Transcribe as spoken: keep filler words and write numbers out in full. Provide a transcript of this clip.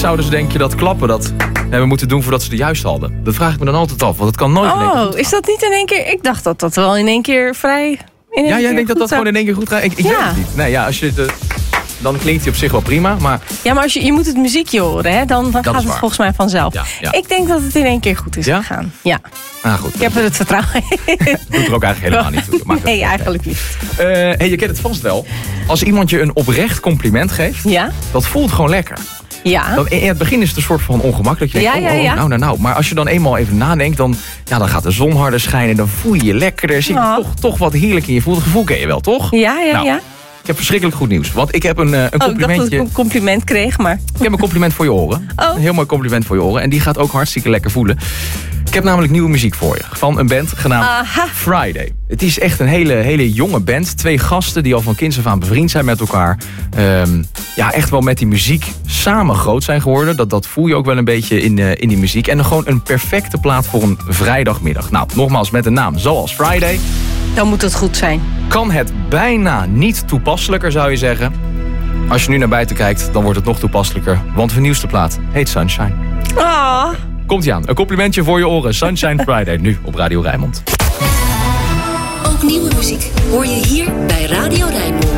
zouden ze denk je dat klappen dat hebben moeten doen voordat ze de juiste hadden? Dat vraag ik me dan altijd af, want het kan nooit in één keer Oh, goed is dat niet in één keer... Ik dacht dat dat wel in één keer vrij... In één Ja, jij keer denkt dat dat zou- gewoon in één keer goed gaat? Ik, ik Ja. weet het niet. Nee, ja, als je de, dan klinkt hij op zich wel prima, maar Ja, maar als je, je moet het muziekje horen, hè? Dan, dan is gaat het waar. volgens mij vanzelf. Ja, ja. Ik denk dat het in één keer goed is Ja? gegaan. Ja, ah, goed. ik heb er het vertrouwen in. doet er ook eigenlijk helemaal niet toe. Dat maakt het Nee, niet uit. eigenlijk niet. Eh, hey, je kent het vast wel. Als iemand je een oprecht compliment geeft, Ja? dat voelt gewoon lekker. Ja. Dan, in het begin is het een soort van ongemakkelijk. Je denkt, Ja, ja, oh, oh, ja. nou, nou, nou. Maar als je dan eenmaal even nadenkt, dan, ja, dan gaat de zon harder schijnen. Dan voel je je lekkerder. Zit je Oh. toch, toch wat heerlijk in je voelt. Het gevoel ken je wel, toch? Ja, ja, Nou, ja. Ik heb verschrikkelijk goed nieuws. Want ik heb een, eh, een Oh, ik dacht dat complimentje. ik een compliment kreeg, maar... Ik heb een compliment voor je oren. Oh. Een heel mooi compliment voor je oren. En die gaat ook hartstikke lekker voelen. Ik heb namelijk nieuwe muziek voor je. Van een band genaamd Aha. Friday. Het is echt een hele, hele jonge band. Twee gasten die al van kinds af aan bevriend zijn met elkaar. Ehm, ja, echt wel met die muziek samen groot zijn geworden. Dat, dat voel je ook wel een beetje in, uh, in die muziek. En dan gewoon een perfecte plaat voor een vrijdagmiddag. Nou, nogmaals met een naam zoals Friday. Dan moet het goed zijn. Kan het bijna niet toepasselijker, zou je zeggen. Als je nu naar buiten kijkt, dan wordt het nog toepasselijker. Want hun nieuwste plaat heet Sunshine. Ah. Komt-ie aan, een complimentje voor je oren. Sunshine Friday, nu op Radio Rijnmond. Ook nieuwe muziek hoor je hier bij Radio Rijnmond.